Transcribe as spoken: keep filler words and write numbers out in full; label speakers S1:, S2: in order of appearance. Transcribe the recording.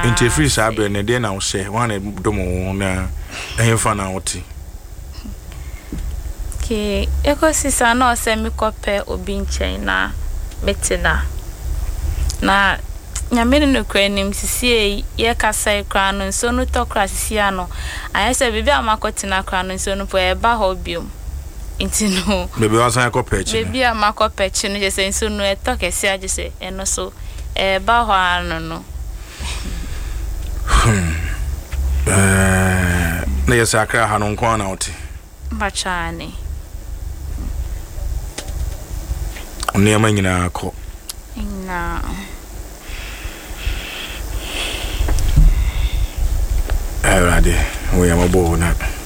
S1: Meda.
S2: Inti free sabre ne de na wo hye. Wan e domo na ehemfa na woti.
S1: Ke ekosisa na ose mi kope obi nchen na metena. Na nyamene no kwanim sisie ye kasa kra no so no to kra sisia no ayese bibi amakotena kra no so no po e ba hobium intino
S2: Bebe wasan kope chi
S1: bibi amakope chi no je se so no e to kese age se eno so e ba ho anu no
S2: eh na yesa akra ha no nko na oti
S1: bachani
S2: oni ama nyina akọ
S1: na
S2: Erade, we am a bow na.